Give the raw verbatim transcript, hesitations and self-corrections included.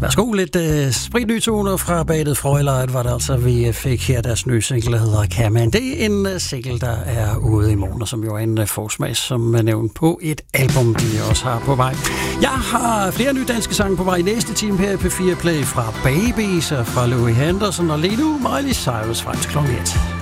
Værsgo, lidt uh, spritny toner fra Badet Frøjlejt, var det altså, vi fik her deres nye single, der hedder Kaman. Det er en uh, single, der er ude i morgen, som jo er en uh, forsmag, som er nævnt på et album, de også har på vej. Jeg har flere nye danske sange på vej i næste time her i P fire Play fra Babies og fra Louis Henderson, og lige nu Miley Cyrus frem til klokken et.